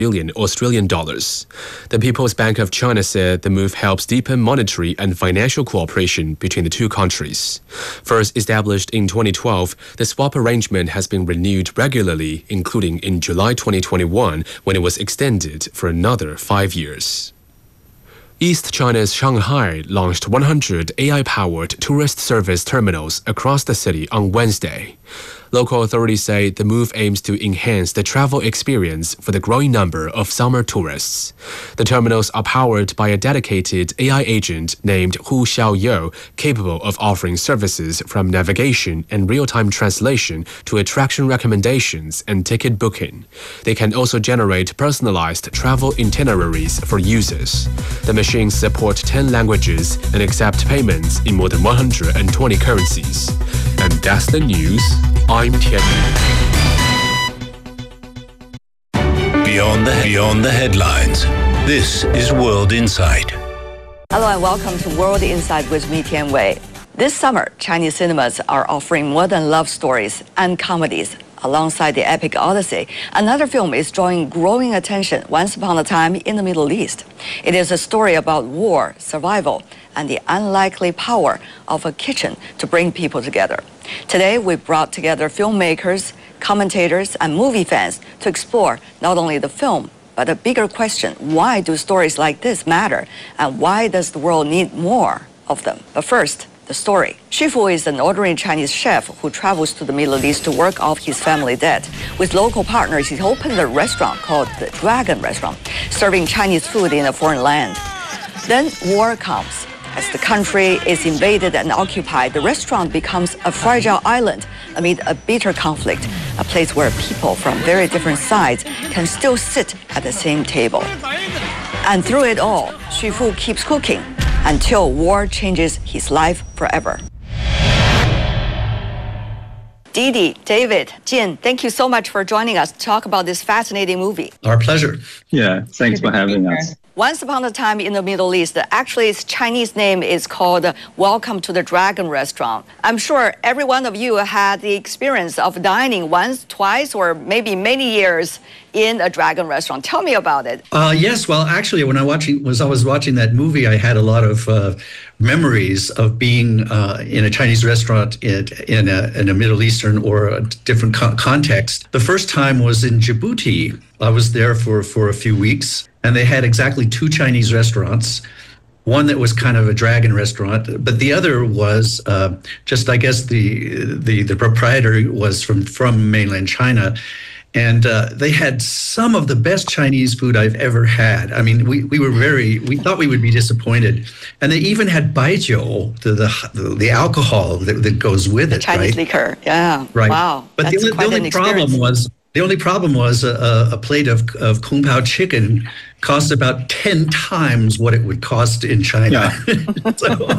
billion Australian dollars. The People's Bank of China said the move helps deepen monetary and financial cooperation between the two countries. First established in 2012, the swap arrangement has been renewed regularly, including in July 2021, when it was extended for another 5 years. East China's Shanghai launched 100 AI-powered tourist service terminals across the city on Wednesday. Local authorities say the move aims to enhance the travel experience for the growing number of summer tourists. The terminals are powered by a dedicated AI agent named Hu Xiaoyou, capable of offering services from navigation and real-time translation to attraction recommendations and ticket booking. They can also generate personalized travel itineraries for users. The machines support 10 languages and accept payments in more than 120 currencies. And that's the news. I'm Tian. Beyond the headlines, this is World Insight. Hello and welcome to World Insight with me, Tian Wei. This summer, Chinese cinemas are offering more than love stories and comedies. Alongside the epic Odyssey, another film is drawing growing attention, Once Upon a Time in the Middle East. It is a story about war, survival, and the unlikely power of a kitchen to bring people together. Today, we brought together filmmakers, commentators, and movie fans to explore not only the film, but a bigger question: why do stories like this matter? And why does the world need more of them? But first, the story. Xu Fu is an ordinary Chinese chef who travels to the Middle East to work off his family debt. With local partners, he opened a restaurant called the Dragon Restaurant, serving Chinese food in a foreign land. Then war comes. As the country is invaded and occupied, the restaurant becomes a fragile island amid a bitter conflict, a place where people from very different sides can still sit at the same table. And through it all, Xu Fu keeps cooking until war changes his life forever. Didi, David, Jin, thank you so much for joining us to talk about this fascinating movie. Our pleasure. Yeah, thanks for having us. Once Upon a Time in the Middle East, actually its Chinese name is called Welcome to the Dragon Restaurant. I'm sure every one of you had the experience of dining once, twice, or maybe many years in a Dragon Restaurant. Tell me about it. Yes, well, actually, when I was watching that movie, I had a lot of memories of being in a Chinese restaurant in a Middle Eastern or a different context. The first time was in Djibouti. I was there for a few weeks, and they had exactly 2 Chinese restaurants. One that was kind of a dragon restaurant, but the other was just, I guess, the proprietor was from mainland China. And they had some of the best Chinese food I've ever had. I mean, we thought we would be disappointed. And they even had baijiu, the alcohol that goes with it, Chinese right? liquor, yeah. Right. Wow. But the only problem was a plate of Kung Pao chicken cost about 10 times what it would cost in China. Yeah.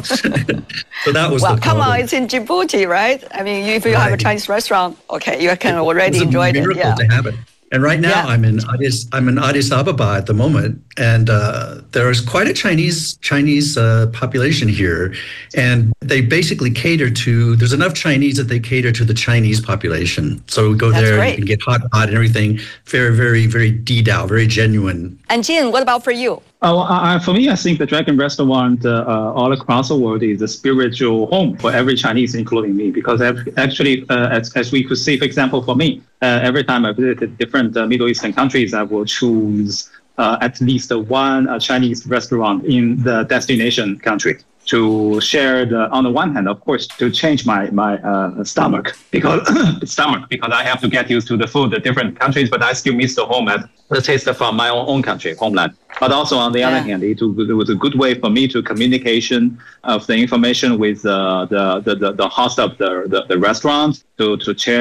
So that was well, the problem. come on, it's in Djibouti, right? I mean, if you have a Chinese restaurant, okay, you can already enjoy it. It was a miracle to have it. And right now, I'm in Addis Ababa at the moment, and there is quite a Chinese population here, and they basically cater to. There's enough Chinese that they cater to the Chinese population. So we go there, and you can get hot and everything. Very, very, very dao, very genuine. And Jin, what about for you? For me, I think the Dragon Restaurant all across the world is a spiritual home for every Chinese, including me, because actually, as we could see, for example, for me, every time I visited different Middle Eastern countries, I will choose at least one Chinese restaurant in the destination country to share on the one hand, of course, to change my stomach because I have to get used to the food, the different countries, but I still miss the home and the taste from my own country, homeland. But also on the other hand, it was a good way for me to communication of the information with the host of the restaurant to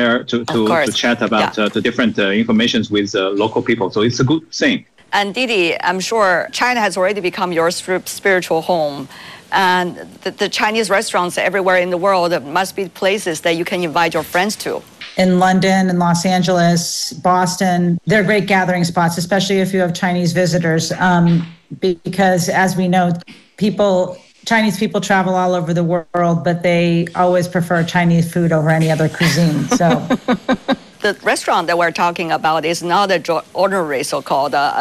chat about the different informations with local people. So it's a good thing. And Didi, I'm sure China has already become your spiritual home. And the Chinese restaurants everywhere in the world must be places that you can invite your friends to. In London and Los Angeles, Boston, they're great gathering spots, especially if you have Chinese visitors. Because as we know, Chinese people travel all over the world, but they always prefer Chinese food over any other cuisine. So the restaurant that we're talking about is not a ordinary so-called